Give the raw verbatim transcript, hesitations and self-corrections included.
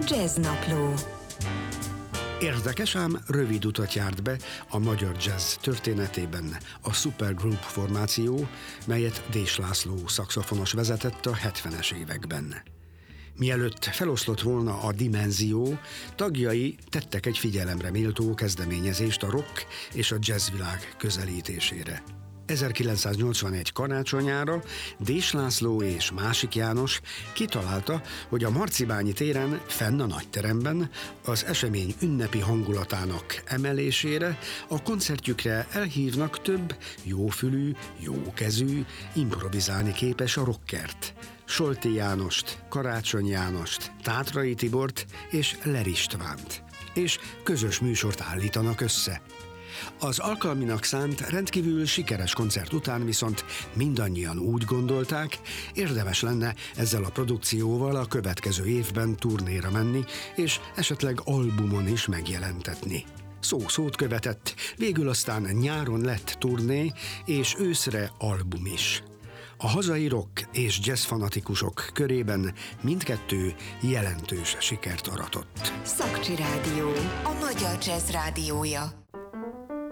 Jazznapló. Érdekes, ám rövid utat járt be a magyar jazz történetében a Supergroup formáció, melyet Dés László szaxofonos vezetett a hetvenes években. Mielőtt feloszlott volna a dimenzió, tagjai tettek egy figyelemre méltó kezdeményezést a rock és a jazzvilág közelítésére. ezerkilencszáznyolcvanegy karácsonyára Dés László és Másik János kitalálta, hogy a Marcibányi téren, fenn a nagyteremben az esemény ünnepi hangulatának emelésére a koncertjükre elhívnak több jófülű, jókezű, improvizálni képes a rockert. Solti Jánost, Karácsony Jánost, Tátrai Tibort és Ler Istvánt. És közös műsort állítanak össze. Az alkalminak szánt rendkívül sikeres koncert után viszont mindannyian úgy gondolták, érdemes lenne ezzel a produkcióval a következő évben turnéra menni, és esetleg albumon is megjelentetni. Szó-szót követett, végül aztán nyáron lett turné, és őszre album is. A hazai rock és jazz fanatikusok körében mindkettő jelentős sikert aratott. Szakcsi Rádió, a magyar jazz rádiója.